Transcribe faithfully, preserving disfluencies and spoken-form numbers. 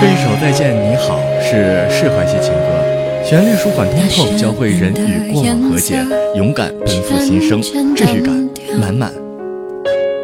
这一首《再见你好》是释怀系情歌，旋律舒缓通透，教会人与过往和解，勇敢奔赴新生，治愈感满满。